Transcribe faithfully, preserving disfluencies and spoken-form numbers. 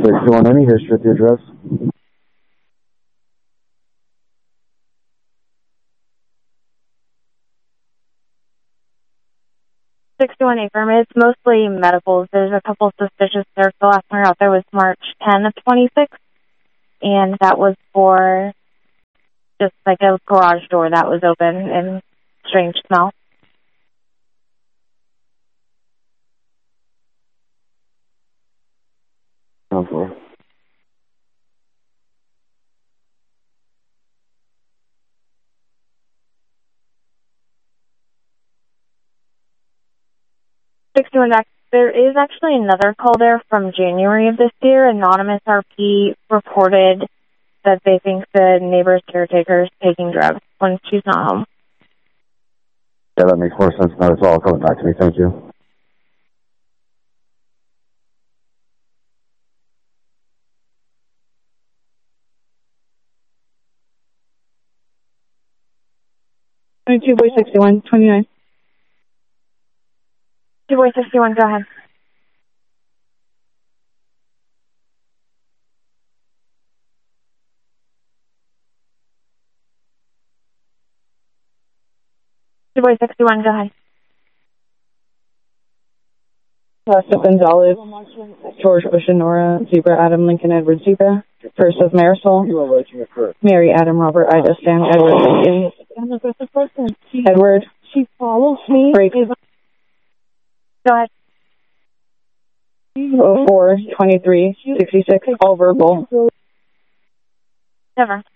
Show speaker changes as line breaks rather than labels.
sixty-one, any history with the address?
sixty-one Acre. It's mostly medicals. There's a couple suspicious there. The last one out there was March tenth of twenty-six, and that was for just like a garage door that was open and strange smell.
Oh, for.
sixty-one Jack. There is actually another call there from January of this year. Anonymous R P reported that they think the neighbor's caretaker is taking drugs when she's not home.
Yeah, that makes more sense now. It's all coming back to me. Thank you.
twenty-two boy sixty-one, twenty-nine.
two boy sixty-one, go ahead. two boy sixty-one, go ahead.
Joseph Gonzalez, George Oceanora, Zebra, Adam, Lincoln, Edward, Zebra. First of Marisol, Mary, Adam, Robert, Ida, Stan, Edward, Lincoln. Edward.
She follows me.
Break.
Go ahead.
oh four, twenty-three, sixty-six, all verbal.
Never.